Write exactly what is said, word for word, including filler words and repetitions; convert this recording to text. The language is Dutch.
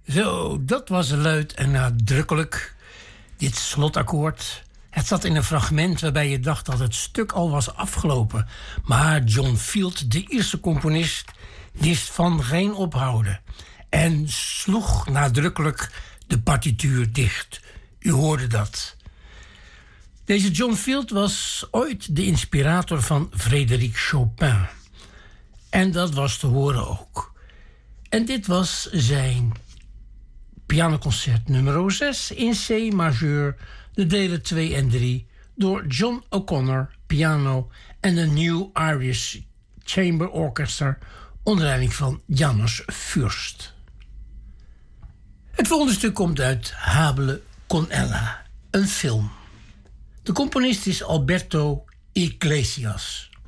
Zo, dat was luid en nadrukkelijk. Dit slotakkoord. Het zat in een fragment waarbij je dacht dat het stuk al was afgelopen. Maar John Field, de Ierse componist, wist van geen ophouden. En sloeg nadrukkelijk de partituur dicht. U hoorde dat. Deze John Field was ooit de inspirator van Frédéric Chopin. En dat was te horen ook. En dit was zijn pianoconcert nummer zes in C majeur, de delen twee en drie, door John O'Connor, piano, en de New Irish Chamber Orchestra onder leiding van Janos Fürst. Het volgende stuk komt uit Habla con ella, een film. De componist is Alberto Iglesias.